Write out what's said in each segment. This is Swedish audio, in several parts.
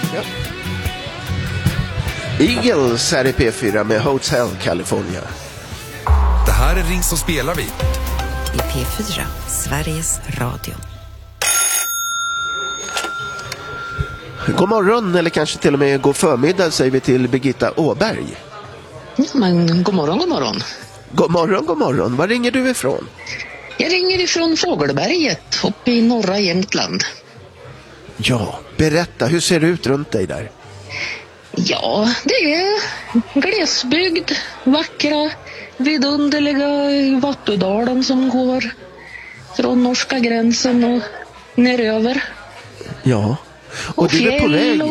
Ja. Eagles här i P4 med Hotel California. Det här är Ring så spelar vi. I P4, Sveriges Radio. God morgon, eller kanske till och med god förmiddag, säger vi till Birgitta Åberg. Ja, men god morgon, god morgon. God morgon, god morgon. Var ringer du ifrån? Jag ringer ifrån Fågelberget, uppe i norra Jämtland. Ja, berätta, hur ser det ut runt dig där? Ja, det är glesbygd, vackra, vidunderliga Vattudalen som går från norska gränsen och neröver. Ja, och du är på väg.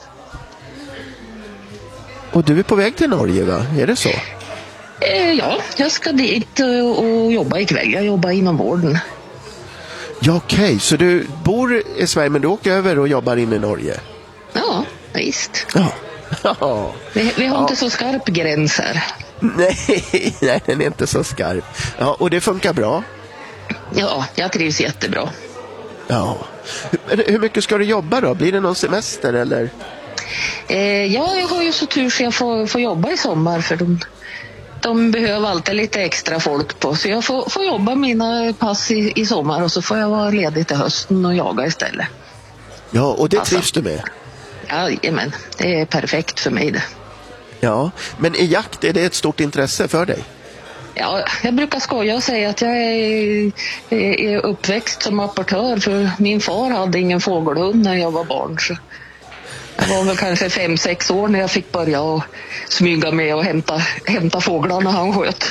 Och du är på väg till Norge, va? Är det så? Ja, jag ska dit och jobba ikväll. Jag jobbar inom vården. Ja, okej. Så du bor i Sverige men du åker över och jobbar in i Norge? Ja, visst. Ja. Vi har inte så skarp gräns här. Nej, den är inte så skarp. Ja, och det funkar bra? Ja, jag trivs jättebra. Ja. Hur mycket ska du jobba då? Blir det någon semester eller? Ja, jag har ju så tur så jag får jobba i sommar för de behöver alltid lite extra folk på. Så jag får jobba mina pass i sommar och så får jag vara ledig till hösten och jaga istället. Ja, och det trivs du med? Jajamän, det är perfekt för mig det. Ja, men i jakt är det ett stort intresse för dig? Ja, jag brukar skoja och säga att jag är uppväxt som apportör för min far hade ingen fågelhund när jag var barn. Så jag var väl kanske 5-6 år när jag fick börja och smyga med och hämta fåglarna han sköt.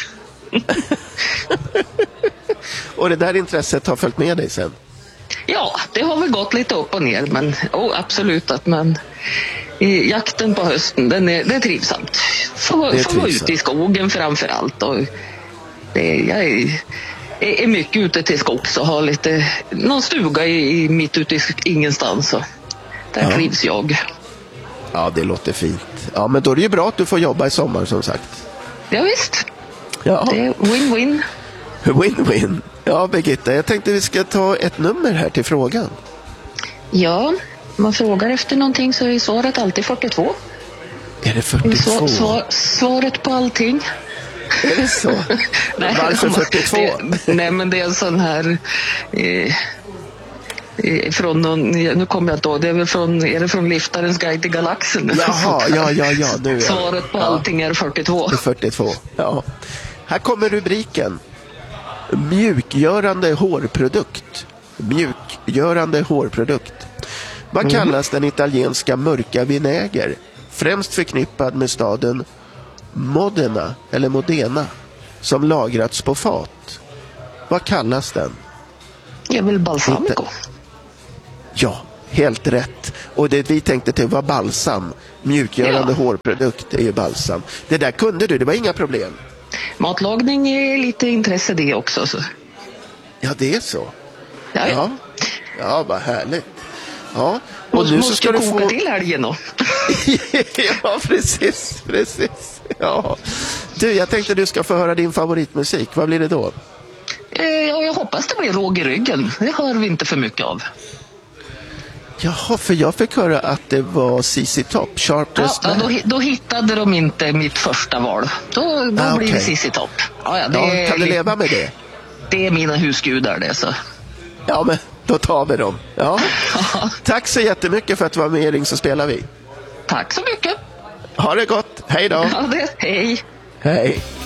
Och det där intresset har följt med dig sen? Ja, det har väl gått lite upp och ner, men absolut att man i jakten på hösten, det är trivsamt. Få vara ute i skogen framför allt och jag är mycket ute till skogs och har någon stuga mitt ute i ingenstans och där trivs jag. Ja, det låter fint. Ja, men då är det ju bra att du får jobba i sommar som sagt. Ja, visst. Ja. Det är win-win. Win-win. Ja, Birgitta, jag tänkte vi ska ta ett nummer här till frågan. Ja, man frågar efter någonting så är svaret alltid 42. Är det 42? Svaret på allting. Är det så? Nej, varför 42? Nej, men det är en sån här... från någon, nu kommer jag inte ihåg, är det från Liftarens guide till galaxen? Jaha, ja. Nu svaret på allting är 42. 42, ja. Här kommer rubriken. Mjukgörande hårprodukt. Mjukgörande hårprodukt. Vad kallas den italienska mörka vinäger? Främst förknippad med staden Modena som lagrats på fat. Vad kallas den? Jag vill balsamico. Ja, helt rätt. Och det vi tänkte till var balsam. Mjukgörande hårprodukt är ju balsam. Det där kunde du, det var inga problem. Matlagning är lite intresse det också. Så. Ja, det är så. Ja, vad härligt. Ja, och nu så ska du koka till helgen då. Ja, precis. Ja. Du, jag tänkte du ska få höra din favoritmusik. Vad blir det då? Jag hoppas det blir råg i ryggen. Det hör vi inte för mycket av. Jaha, för jag fick höra att det var CC Top, Sharpest Man. Då hittade de inte mitt första val. Då blir det CC Top. Kan du leva med det? Det är mina husgudar det så. Ja, men då tar vi dem. Ja. Tack så jättemycket för att du var med i Ring så spelar vi. Tack så mycket. Ha det gott. Hej då. Hej. Hej.